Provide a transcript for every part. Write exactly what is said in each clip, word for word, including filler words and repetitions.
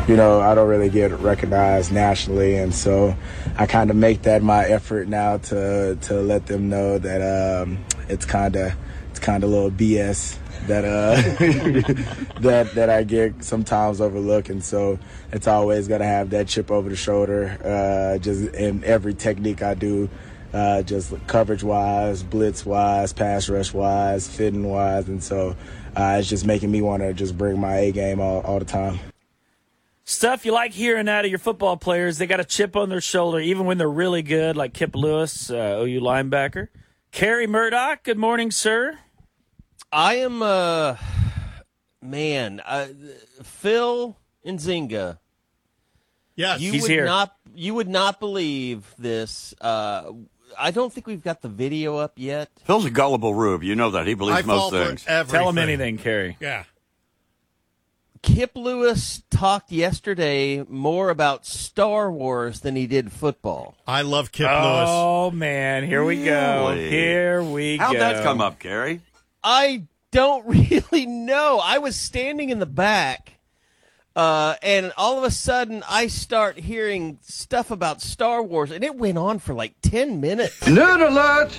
you know, I don't really get recognized nationally, and so I kind of make that my effort now to to let them know that um, it's kind of it's kind of a little B S that uh that that I get sometimes overlooked, and so it's always gonna have that chip over the shoulder, uh, just in every technique I do. Uh, just coverage-wise, blitz-wise, pass rush-wise, fitting-wise, and so uh, it's just making me want to just bring my A game all, all the time. Stuff you like hearing out of your football players. They got a chip on their shoulder, even when they're really good, like Kip Lewis, uh, O U linebacker. Kerry Murdoch, good morning, sir. I am, uh, man, uh, Phil Nzinga. Yes, you he's would here. Not, you would not believe this. Uh, I don't think we've got the video up yet. Phil's a gullible rube. You know that. He believes I most fall things. For everything. Tell him anything, Kerry. Yeah. Kip Lewis talked yesterday more about Star Wars than he did football. I love Kip Lewis. Oh, man. Here we go. Really? Here we How'd go. that come up, Gary? I don't really know. I was standing in the back, uh, and all of a sudden I start hearing stuff about Star Wars, and it went on for like ten minutes. Nerd alert!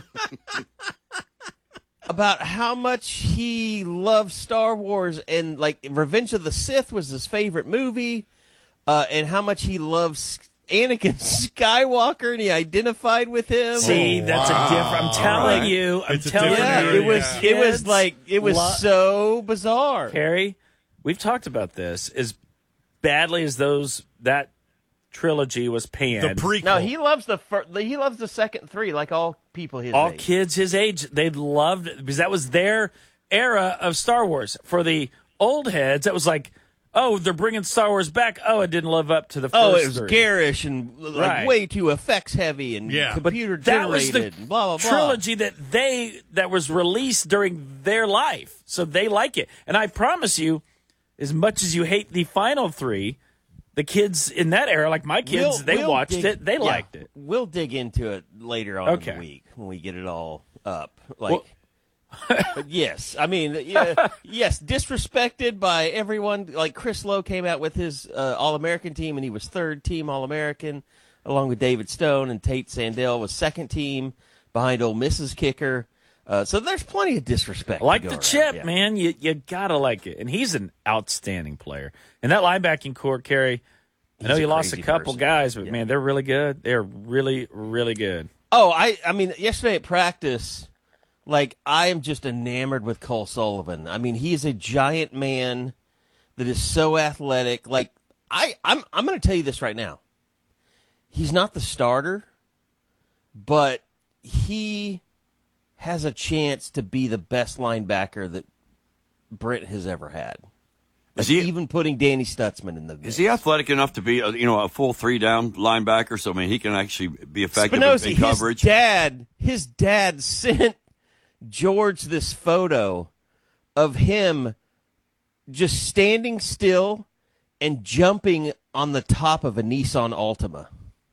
About how much he loved Star Wars, and like Revenge of the Sith was his favorite movie, uh, and how much he loves Anakin Skywalker, and he identified with him. See, Oh, that's wow. a different. I'm telling Right. you. I'm It's a telling different yeah, you. area. it was. Yeah. It was Kids like it was lo- so bizarre. Kerry, we've talked about this. As badly as those that trilogy was panned, The prequel. No, he loves the fir- he loves the second three, like all people his all age. kids his age, they loved it because that was their era of Star Wars. For the old heads, that was like, oh, they're bringing Star Wars back. Oh, it didn't live up to the first Oh, it was three. garish and like Right. way too effects heavy and Yeah. But computer That was generated the and blah blah blah. trilogy that they that was released during their life, so they like it. And I promise you, as much as you hate the final three, the kids in that era, like my kids, We'll- they we'll watched dig- it, they yeah, liked it. We'll dig into it later on Okay. in the week when we get it all up. Like, but yes, I mean, yeah, yes, disrespected by everyone. Like Chris Lowe came out with his uh, All-American team, and he was third team All-American, along with David Stone, and Tate Sandell was second team behind Ole Miss's kicker. Uh, so there's plenty of disrespect. I like to go the around, chip, yeah. man. You you gotta like it, and he's an outstanding player. And that linebacking core, Kerry. I know He's you a lost a crazy couple person. guys, but Yeah. man, they're really good. They're really, really good. Oh, I, I mean, yesterday at practice, like, I am just enamored with Cole Sullivan. I mean, he is a giant man that is so athletic. Like, I, I'm, I'm going to tell you this right now. He's not the starter, but he has a chance to be the best linebacker that Brent has ever had. Is Like, he even putting Danny Stutzman in the mix. is he athletic enough to be a, you know a full three down linebacker? So I mean he can actually be effective in, Spinozzi, in coverage. His dad, his dad sent George this photo of him just standing still and jumping on the top of a Nissan Altima.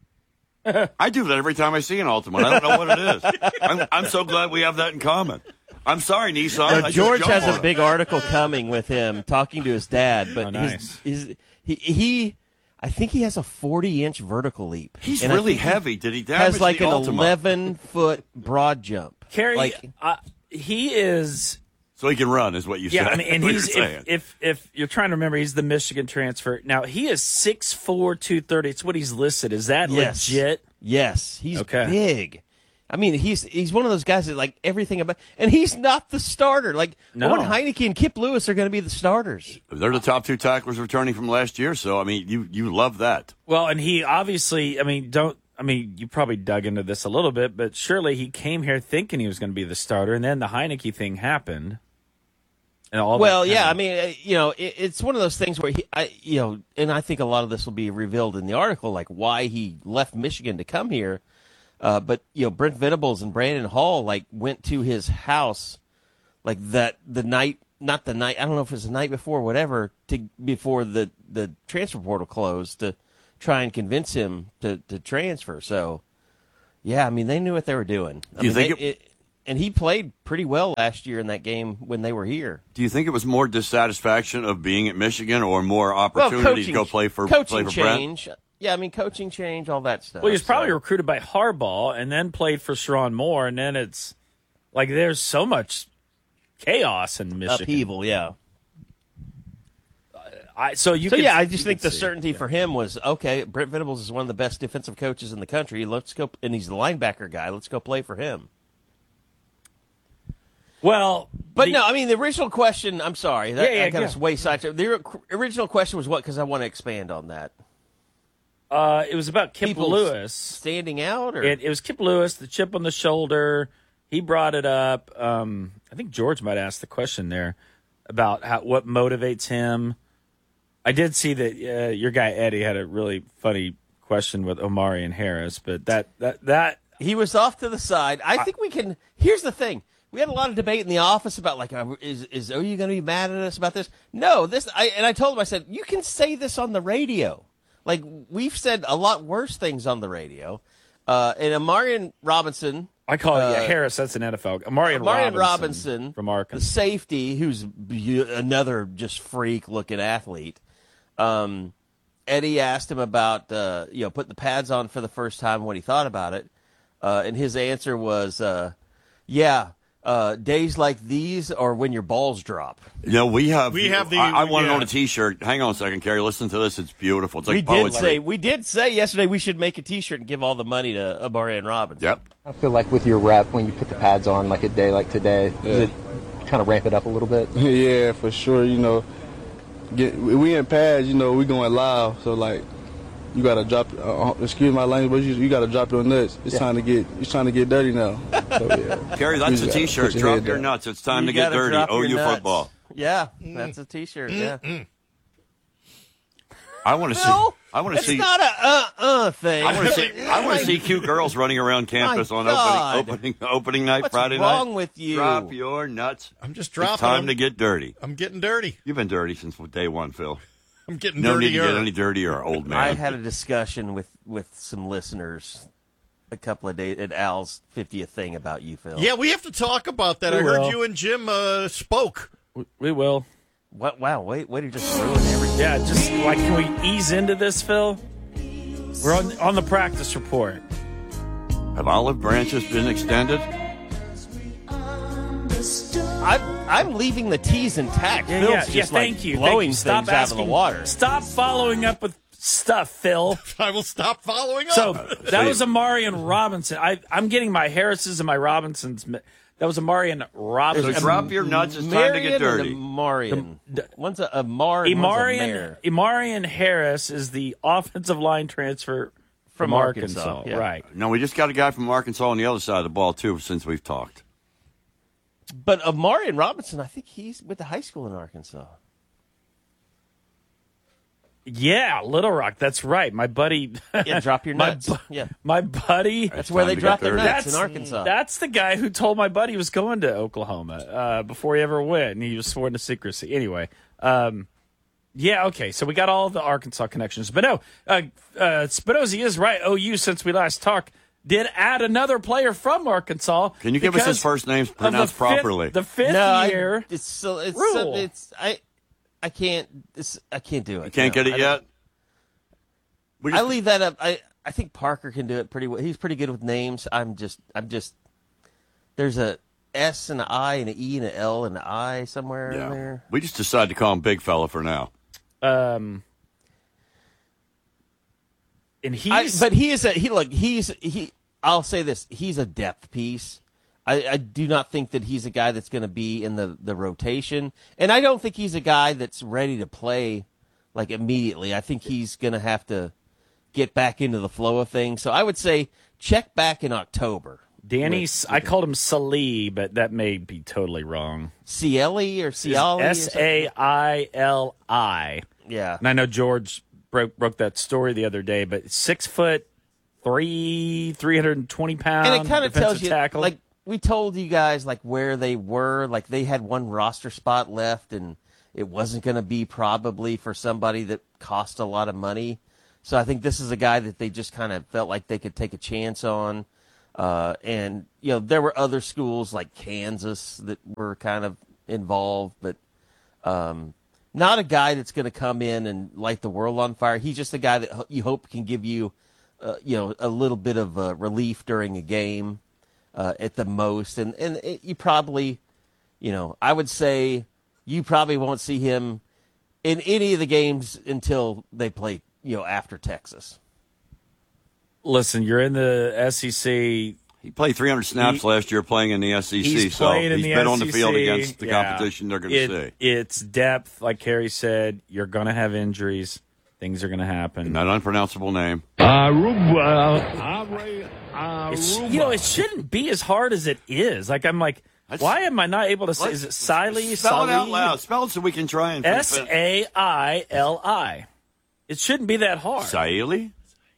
I do that every time I see an Ultimate. I don't know what it is. I'm, I'm so glad we have that in common. I'm sorry, Nissan. I Now, just George jump has on a it. big article coming with him talking to his dad, but Oh, nice. his, his he, he I think he has a forty inch vertical leap. He's And I really think he heavy. Did he damage has like the an Ultima? eleven foot broad jump. Kerry, Like, uh, he is. So he can run, is what you Yeah, said. I mean, and What he's you're if, saying. if if you're trying to remember, he's the Michigan transfer. Now he is six four, two thirty. It's what he's listed. Is that Yes. legit? Yes, he's Okay. big. I mean, he's he's one of those guys that like everything about, and he's not the starter. Like No. Owen Heineke and Kip Lewis are going to be the starters. They're the top two tacklers returning from last year. So I mean, you you love that. Well, and he obviously, I mean, don't. I mean, you probably dug into this a little bit, but surely he came here thinking he was going to be the starter, and then the Heineke thing happened. And all that Well, kind yeah, of- I mean, uh, you know, it, it's one of those things where he, I, you know, and I think a lot of this will be revealed in the article, like why he left Michigan to come here. Uh, but you know, Brent Venables and Brandon Hall like went to his house, like that the night, not the night. I don't know if it was the night before, or whatever, to before the the transfer portal closed to try and convince him to to transfer. So, yeah, I mean, they knew what they were doing. I You mean, think they- it- and he played pretty well last year in that game when they were here. Do you think it was more dissatisfaction of being at Michigan or more Well, opportunity coaching, to go play for coaching play for Brent? change. Yeah, I mean, coaching change, all that stuff. Well, he was probably so. recruited by Harbaugh and then played for Sharon Moore, and then it's like there's so much chaos in Michigan. upheaval, yeah. I, so you So, can, yeah, I just you think can the see. certainty for him was, okay, Brent Venables is one of the best defensive coaches in the country. Let's go, and he's the linebacker guy. Let's go play for him. Well, But the- no, I mean, the original question, I'm sorry. That, Yeah, yeah, I kind yeah. of way sidetracked. The original question was what? Because I want to expand on that. uh, it was about Kip People Lewis. standing out? Or? It, it was Kip Lewis, the chip on the shoulder. He brought it up. Um, I think George might ask the question there about how, what motivates him. I did see that uh, your guy Eddie had a really funny question with Omari and Harris, but that that that He was off to the side. I think we can. Here's the thing: we had a lot of debate in the office about like, uh, is is are you going to be mad at us about this? No, this. I and I told him, I said, you can say this on the radio. Like we've said a lot worse things on the radio. Uh, and Amarian Robinson, I call it yeah, Uh, Harris. That's an N F L. Amarian Amarian Robinson, Robinson from the Arkansas. safety, who's be- another just freak looking athlete. Um, Eddie asked him about uh, you know putting the pads on for the first time, what he thought about it, uh, and his answer was, uh, "Yeah, uh, days like these or when your balls drop." You know, we have. We have the- I, I want it yeah. on a T-shirt. Hang on a second, Carrie. Listen to this. It's beautiful. It's like we poetry. did say we did say yesterday we should make a T-shirt and give all the money to Amarian Robinson. Yep. I feel like with your rep, when you put the pads on, like a day like today, does it kind of ramp it up a little bit? Yeah, for sure. You know, get we in pads. You know, we going live. So like, you gotta drop. Uh, excuse my language, but you, you gotta drop your nuts. It's time to get. It's time to get dirty now. So, yeah. Carrie, that's You a gotta T-shirt. put your Drop head your down. nuts. It's time You to get gotta dirty. drop O your U nuts. football. Yeah, that's a T-shirt. Yeah. I want to see. No, I want to it's see. not a uh uh thing. I want to see. I want to see cute girls running around campus on God. opening opening opening night, What's Friday wrong night. with you? Drop your nuts. I'm just It's dropping time them. to get dirty. I'm getting dirty. You've been dirty since day one, Phil. I'm getting No need dirtier. to get any dirtier, old man. I had a discussion with, with some listeners a couple of days at Al's fiftieth thing about you, Phil. Yeah, we have to talk about that. We I heard will. you and Jim uh, spoke. We- We will. What? Wow, wait, wait to just ruin everything. Yeah, just like can we ease into this, Phil? We're on on the practice report. Have olive branches been extended? I'm, I'm leaving the teas intact. Yeah, Phil's yeah, just yeah. like Thank you. blowing Thank you. Stop things out of asking. the water. Stop following up with stuff, Phil. I will stop following up. So that was Amarian Robinson. I, I'm getting my Harris's and my Robinsons. mi- That was Amarian So Robinson. drop your nuts. It's time to Marion get dirty. and Amarian. One's a, a Mar and Imarian, one's a Mare. Imarian Harris is the offensive line transfer from, From Arkansas. Arkansas, yeah. Right. No, we just got a guy from Arkansas on the other side of the ball too. Since we've talked, But Amarian Robinson, I think he's with the high school in Arkansas. Yeah, Little Rock. That's right. My buddy. Yeah, drop your my nuts. bu- Yeah. My buddy. That's where time they to drop get their dirty. nuts in That's- Arkansas. That's the guy who told my buddy he was going to Oklahoma uh, before he ever went, and he was sworn to secrecy. Anyway, um, yeah, okay. So we got all the Arkansas connections, but no, uh, uh, Spinozzi is right. O U, since we last talked, did add another player from Arkansas. can you give us his because first names of the pronounced fifth- properly? The fifth no, year. I, it's so it's rule. so, it's I I can't it's, I can't do it. You can't No, get it I don't- yet. We I just- leave that up. I I think Parker can do it pretty well. He's pretty good with names. I'm just I'm just there's a S and an I and an E and an L and an I somewhere in yeah. there. We just decided to call him Big Fella for now. Um, and I, he's but he is a he look he's he. I'll say this: he's a depth piece. I, I do not think that he's a guy that's going to be in the, the rotation, and I don't think he's a guy that's ready to play like immediately. I think he's going to have to get back into the flow of things. So I would say check back in October. Danny. with- I called him Salee, but that may be totally wrong. Cieli or Ciali? or S something? A I L I. Yeah. And I know George broke broke that story the other day, but six foot three, three hundred and twenty pounds. And it kind of tells you, tackle. like we told you guys, like where they were. Like they had one roster spot left, and it wasn't going to be probably for somebody that cost a lot of money. So I think this is a guy that they just kind of felt like they could take a chance on. Uh, and, you know, there were other schools like Kansas that were kind of involved, but um, not a guy that's going to come in and light the world on fire. He's just a guy that ho- you hope can give you, uh, you know, a little bit of uh, relief during a game uh, at the most. And, and it, you probably, you know, I would say you probably won't see him in any of the games until they play, you know, after Texas. Listen, you're in the S E C. He played three hundred snaps He- last year playing in the S E C, He's so playing in he's the been on the S E C. field against the Yeah. competition they're going It- to see. It's depth, like Kerry said. You're going to have injuries. Things are going to happen. That unpronounceable name. It's, you know, it shouldn't be as hard as it is. Like, I'm like, That's- why am I not able to say? Let's- Is it Siley? Spell it out Salih? loud. Spell it so we can try and S A I L I. It shouldn't be that hard. Saili?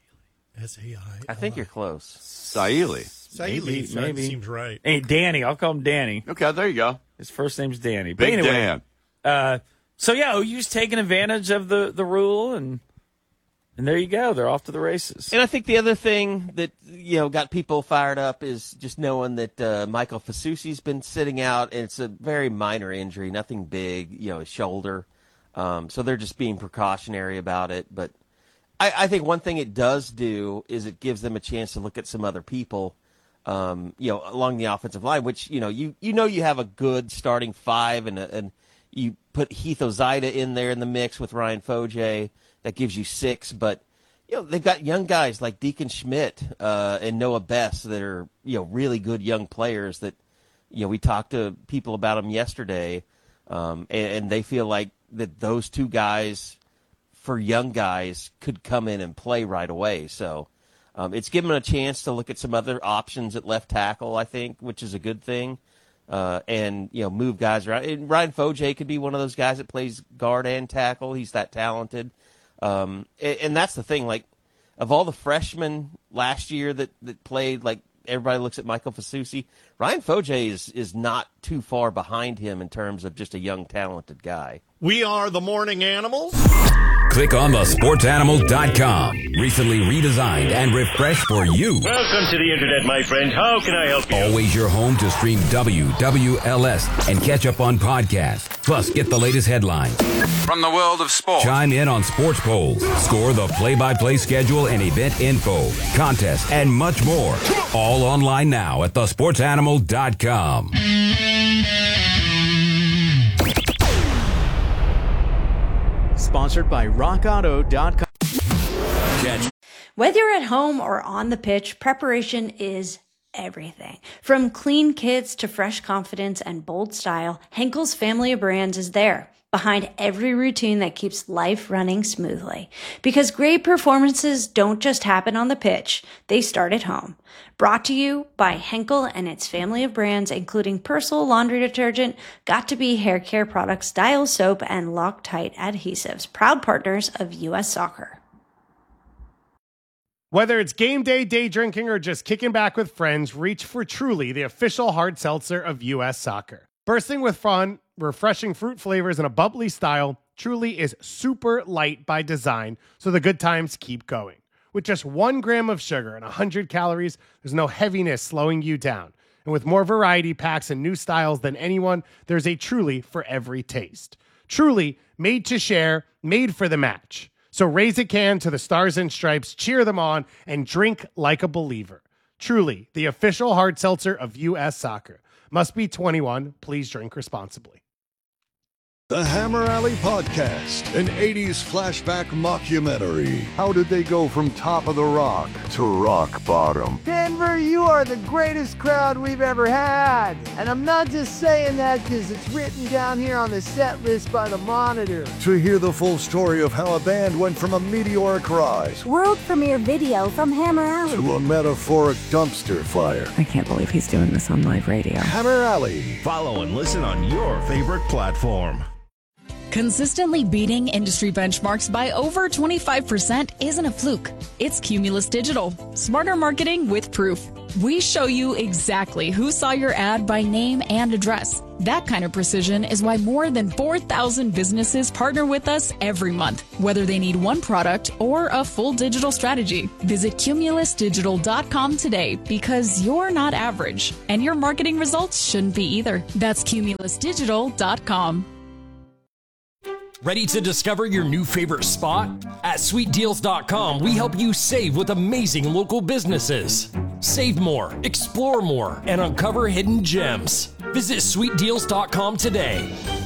S A I. I think you're close. Saili. Maybe, Saili maybe. seems right. Hey, Danny. I'll call him Danny. Okay, there you go. His first name's Danny. But Big anyway, Dan. Uh, so yeah, O U's taking advantage of the, the rule, and and there you go. They're off to the races. And I think the other thing that, you know, got people fired up is just knowing that uh, Michael Fasusi's been sitting out, and it's a very minor injury, nothing big, you know, his shoulder. Um, so they're just being precautionary about it. But I, I think one thing it does do is it gives them a chance to look at some other people, um, you know, along the offensive line, which, you know, you, you know you have a good starting five, and, a, and you put Heath Ozida in there in the mix with Ryan Foje. That gives you six, but you know they've got young guys like Deacon Schmidt uh, and Noah Best that are you know really good young players. That you know we talked to people about them yesterday, um, and, and they feel like that those two guys, for young guys, could come in and play right away. So um, it's given them a chance to look at some other options at left tackle, I think, which is a good thing. Uh, and you know move guys around. And Ryan Foje could be one of those guys that plays guard and tackle. He's that talented. Um, and, and that's the thing, like, of all the freshmen last year that, that played, like, everybody looks at Michael Fasusi, Ryan Foje is, is not too far behind him in terms of just a young, talented guy. We are the Morning Animals. Click on the sports animal dot com. Recently redesigned and refreshed for you. Welcome to the Internet, my friend. How can I help you? Always your home to stream W W L S and catch up on podcasts. Plus, get the latest headlines from the world of sports. Chime in on sports polls. Score the play-by-play schedule and event info, contests, and much more. All online now at the sports animal dot com. Sponsored by rock auto dot com. Whether you're at home or on the pitch, preparation is everything. From clean kits to fresh confidence and bold style, Henkel's family of brands is there, behind every routine that keeps life running smoothly. Because great performances don't just happen on the pitch, they start at home. Brought to you by Henkel and its family of brands, including Persil laundry detergent, Got2b hair care products, Dial soap, and Loctite adhesives, proud partners of U S Soccer. Whether it's game day, day drinking, or just kicking back with friends, reach for Truly, the official hard seltzer of U S Soccer. Bursting with fun, refreshing fruit flavors, and a bubbly style, Truly is super light by design, so the good times keep going. With just one gram of sugar and one hundred calories, there's no heaviness slowing you down. And with more variety packs and new styles than anyone, there's a Truly for every taste. Truly, made to share, made for the match. So raise a can to the Stars and Stripes, cheer them on, and drink like a believer. Truly, the official hard seltzer of U S Soccer. Must be twenty-one. Please drink responsibly. The Hammer Alley Podcast, an eighties flashback mockumentary. How did they go from top of the rock to rock bottom? Denver, you are the greatest crowd we've ever had. And I'm not just saying that because it's written down here on the set list by the Monitor. To hear the full story of how a band went from a meteoric rise world premiere video from Hammer Alley to a metaphoric dumpster fire. I can't believe he's doing this on live radio. Hammer Alley. Follow and listen on your favorite platform. Consistently beating industry benchmarks by over twenty-five percent isn't a fluke. It's Cumulus Digital. Smarter marketing with proof. We show you exactly who saw your ad by name and address. That kind of precision is why more than four thousand businesses partner with us every month, whether they need one product or a full digital strategy. Visit cumulus digital dot com today because you're not average, and your marketing results shouldn't be either. That's cumulus digital dot com. Ready to discover your new favorite spot? At sweet deals dot com, we help you save with amazing local businesses. Save more, explore more, and uncover hidden gems. Visit sweet deals dot com today.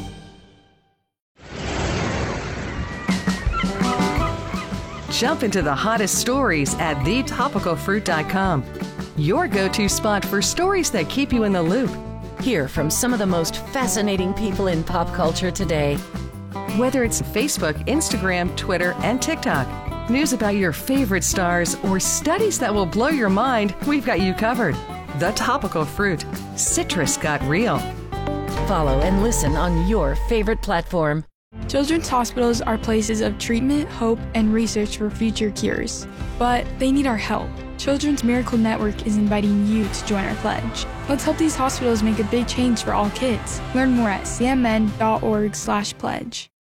Jump into the hottest stories at the topical fruit dot com. Your go-to spot for stories that keep you in the loop. Hear from some of the most fascinating people in pop culture today. Whether it's Facebook, Instagram, Twitter, and TikTok, news about your favorite stars, or studies that will blow your mind, we've got you covered. The Topical Fruit. Citrus got real. Follow and listen on your favorite platform. Children's hospitals are places of treatment, hope, and research for future cures. But they need our help. Children's Miracle Network is inviting you to join our pledge. Let's help these hospitals make a big change for all kids. Learn more at c m n dot org slash pledge.